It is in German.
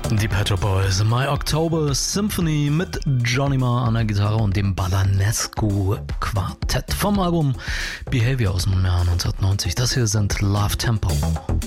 Die Pet Shop Boys, My October Symphony mit Johnny Marr an der Gitarre und dem Balanescu Quartett vom Album Behavior aus dem Jahr 1990. Das hier sind Love Tempo.